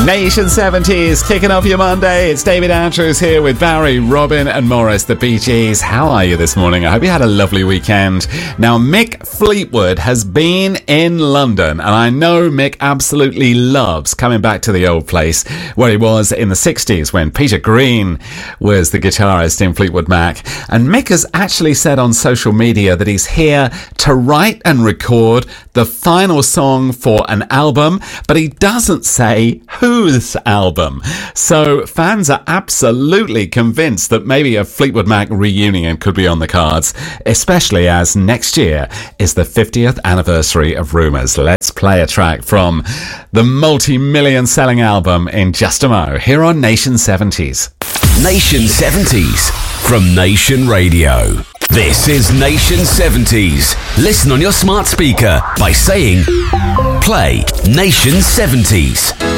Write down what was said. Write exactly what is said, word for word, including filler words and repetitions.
Nation seventies, kicking off your Monday. It's David Andrews here with Barry, Robin and Morris, the Bee Gees. How are you this morning? I hope you had a lovely weekend. Now, Mick Fleetwood has been in London, and I know Mick absolutely loves coming back to the old place where he was in the sixties when Peter Green was the guitarist in Fleetwood Mac. And Mick has actually said on social media that he's here to write and record the final song for an album, but he doesn't say whose album. So fans are absolutely convinced that maybe a Fleetwood Mac reunion could be on the cards, especially as next year is the fiftieth anniversary of Rumours. Let's play a track from the multi-million selling album in just a mo, here on Nation seventies. Nation seventies from Nation Radio. This is Nation seventies. Listen on your smart speaker by saying, play Nation seventies.